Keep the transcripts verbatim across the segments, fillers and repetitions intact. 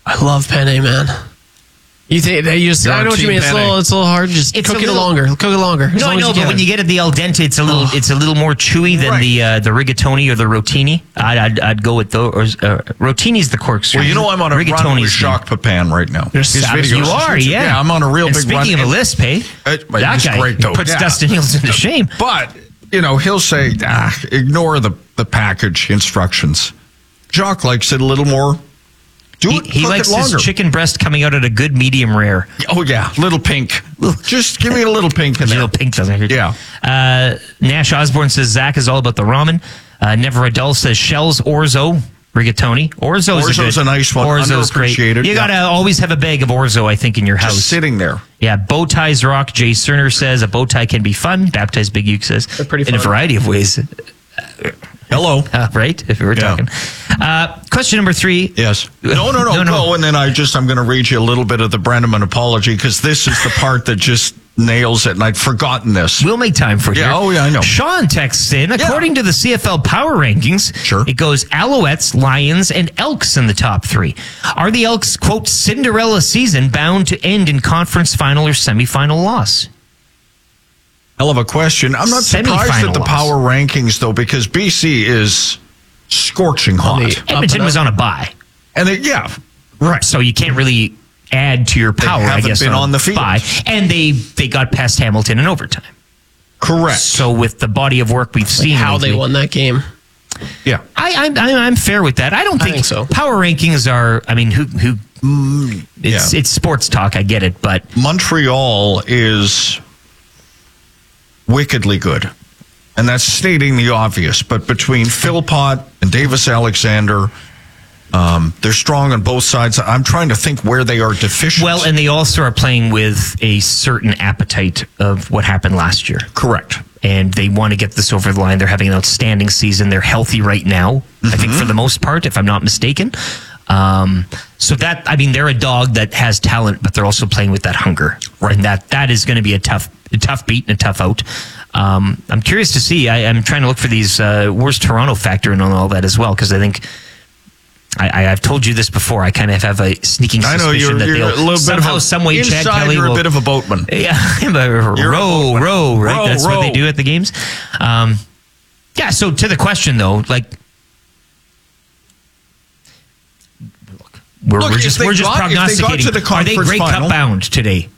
I love penne, man. You think that you just, You're I know what you team mean. It's a penne. little, it's a little hard. Just It's cook a it little- longer. Cook it longer. as No, long I as know, you but can. when you get it the al dente, it's a little, Oh. it's a little more chewy than Right. the uh, the rigatoni or the rotini. I'd, I'd, I'd go with those. Uh, rotini's the corkscrew. Well, you know I'm on a run with Rigatoni's the- Jacques Pepin right now. You're His savage. videos. You are, yeah. Yeah, I'm on a real and big speaking run. of a And- lisp, hey, Uh, but that he's guy great, though. puts Yeah. Dustin Nielsen to shame. But, you know, he'll say, ah, ignore the, the package instructions. Jacques likes it a little more. Do He, it, he cook likes it longer. his chicken breast coming out at a good medium rare. Oh, yeah, little pink. Just give me a little pink in A there. little pink doesn't hurt. Yeah. Uh, Nash Osborne says Zach is all about the ramen. Uh, Never Adult says shells orzo. Rigatoni. Orzo's, Orzo's a, good, a nice one. Orzo's great. Underappreciated. You Yeah. gotta always have a bag of orzo, I think, in your house. Just sitting there. Yeah, bow ties rock. Jay Cerner says a bow tie can be fun. Baptized Big Uke says They're pretty in a fun. variety of ways. Hello. Uh, right? If we were Yeah. talking. Uh, question number three. Yes. No, no, no, No, no. Go, and then I just, I'm going to read you a little bit of the Brenneman apology because this is the part that just nails it, and I'd forgotten this. We'll make time for it. Yeah, here. oh, yeah, I know. Sean texts in, according to the C F L power rankings, Sure. it goes Alouettes, Lions, and Elks in the top three. Are the Elks, quote, Cinderella season bound to end in conference final or semifinal loss? Hell of a question. I'm not surprised Semifinal at the loss. power rankings, though, because B C is scorching hot. the- Edmonton up. was on a bye, And it, yeah, right. so you can't really add to your power, I haven't guess, been on the field. bye. And they, they got past Hamilton in overtime. Correct. So with the body of work we've seen, How they lately, won that game. Yeah. I, I'm, I'm I'm fair with that. I don't I think, think so. power rankings are. I mean, who who? It's yeah. it's sports talk. I get it, but Montreal is wickedly good. And that's stating the obvious. But between Philpott and Davis Alexander, um, they're strong on both sides. I'm trying to think where they are deficient. well, and they also are playing with a certain appetite of what happened last year, correct. and they want to get this over the line. They're having an outstanding season. They're healthy right now. I think for the most part, if I'm not mistaken. Um, so that I mean, they're a dog that has talent, but they're also playing with that hunger, Right. and that that is going to be a tough, a tough beat and a tough out. Um, I'm curious to see. I, I'm trying to look for these. Uh, where's Toronto factor in on all that as well? Because I think I, I, I've told you this before. I kind of have a sneaking I suspicion know you're, that you're they'll a little somehow, bit of a, some way, Chad inside Kelly you're will. a bit of a boatman. Yeah, I'm a You're a row, boatman. row, right? Row, That's what they row. do at the games. Um, yeah. So to the question though, like, look, we're, Look, we're if just they we're just got- if they got prognosticating. to the Are they conference Grey final- Cup bound today?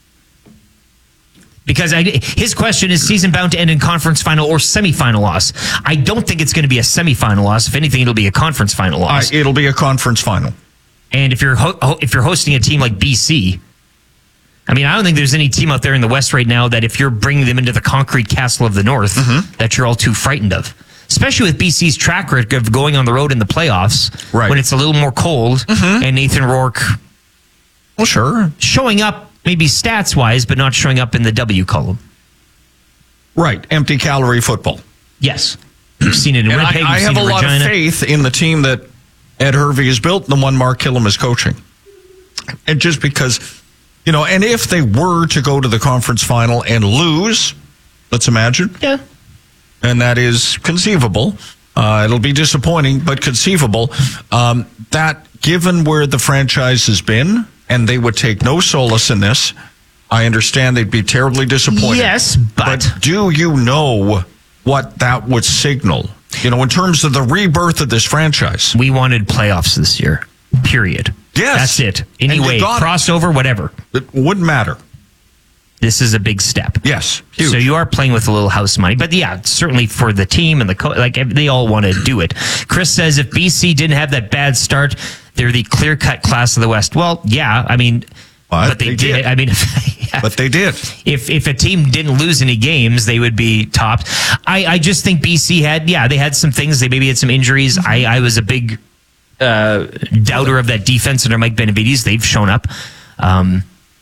Because I, his question is season bound to end in conference final or semifinal loss. I don't think it's going to be a semifinal loss. If anything, it'll be a conference final Uh, loss. it'll be a conference final. And if you're ho- ho- if you're hosting a team like B C, I mean, I don't think there's any team out there in the West right now that if you're bringing them into the concrete castle of the North, Mm-hmm. that you're all too frightened of. Especially with B C's track record of going on the road in the playoffs Right. Mm-hmm. when it's a little more cold, and Nathan Rourke Well, sure. showing up maybe stats wise, but not showing up in the W column. Right. Empty calorie football. Yes, you've seen it in And Winnipeg. I, I you've have seen a it in lot Regina. of faith in the team that Ed Hervey has built, the one Mark Killam is coaching. And just because, you know, and if they were to go to the conference final and lose, let's imagine, Yeah. and that is conceivable. Uh, it'll be disappointing, but conceivable. Um, that, given where the franchise has been, and they would take no solace in this, I understand they'd be terribly disappointed. Yes, but- do you know what that would signal? You know, in terms of the rebirth of this franchise. We wanted playoffs this year. Period. Yes. That's it. And you Anyway, got it. crossover, whatever. It wouldn't matter. This is a big step. Yes, huge. So you are playing with a little house money, but yeah, certainly for the team and the co- like, they all want to do it. Chris says if B C didn't have that bad start, they're the clear cut class of the West. Well, yeah, I mean, But but they, they did. did. I mean, yeah. But they did. If if a team didn't lose any games, they would be topped. I, I just think B C had, yeah, they had some things. They maybe had some injuries. I, I was a big uh, doubter of that defense under Mike Benavides. They've shown up. Um,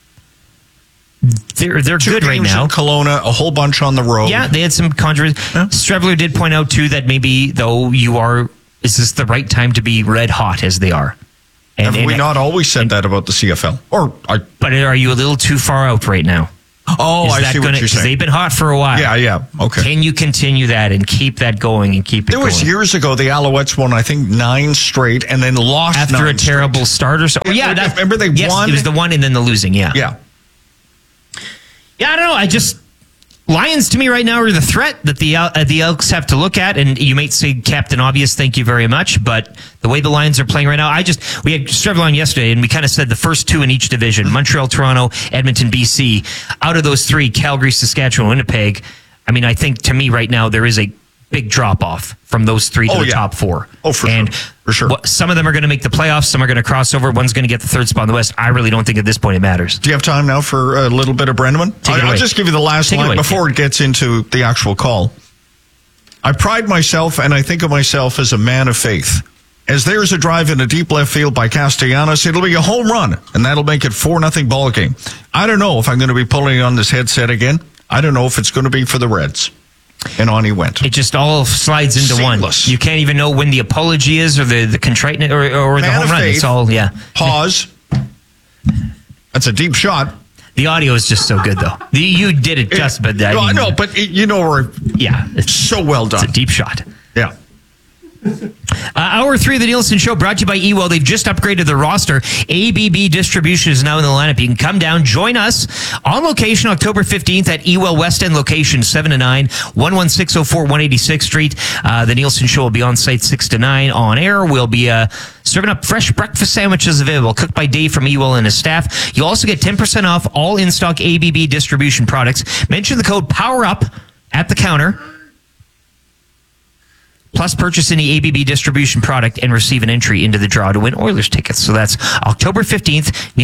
they're they're Two good right games now. in Kelowna, a whole bunch on the road. Yeah, they had some controversy. Yeah. Strebler did point out too that maybe though you are, is this the right time to be red hot as they are? And, Have and- we not always said that about the C F L? Or I, But are you a little too far out right now? Oh, Is I that see what gonna, you're 'cause saying. they've been hot for a while. Yeah, yeah. Okay. Can you continue that and keep that going and keep it There going? was years ago, the Alouettes won, I think, nine straight and then lost After nine a terrible start or so. Yeah, Yeah, yeah, that, remember they yes, won? It was the one and then the losing, yeah. straight. Yeah. Yeah, I don't know. I just Lions to me right now are the threat that the uh, the Elks have to look at, and you might say Captain Obvious, thank you very much, but the way the Lions are playing right now, I just we had Trevor on yesterday, and we kind of said the first two in each division: Montreal, Toronto, Edmonton, B C. Out of those three, Calgary, Saskatchewan, Winnipeg. I mean, I think to me right now there is a big drop off from those three to Oh, the yeah. top four. Oh, for and sure. For sure. what- some of them are going to make the playoffs, some are going to cross over, one's going to get the third spot in the West. I really don't think at this point it matters. Do you have time now for a little bit of Brenneman? Take it I'll away. just give you the last Take it line away, before it gets into the actual call. I pride myself and I think of myself as a man of faith. As there's a drive in a deep left field by Castellanos, it'll be a home run, and that'll make it four nothing ball game. I don't know if I'm going to be pulling on this headset again. I don't know if it's going to be for the Reds. And on he went. It just all slides into Seamless. one. You can't even know when the apology is or the, the contrite or, or the Man home of run. faith. It's all, yeah. Pause. That's a deep shot. The audio is just so good, though. The, you did it just, but I no, I mean, know, but it, you know, we're yeah, it's, so well it's done. a deep shot. Yeah. Uh, hour three of the Nielsen Show brought to you by Ewell. They've just upgraded the roster. A B B Distribution is now in the lineup. You can come down, join us on location October fifteenth at Ewell West End location, seven to nine, one one six oh four, one eighty-sixth Street. Uh, the Nielsen Show will be on site six to nine on air. We'll be uh, serving up fresh breakfast sandwiches available, cooked by Dave from Ewell and his staff. You'll also get ten percent off all in-stock A B B Distribution products. Mention the code POWERUP at the counter. Plus, purchase any A B B distribution product and receive an entry into the draw to win Oilers tickets. So that's October fifteenth.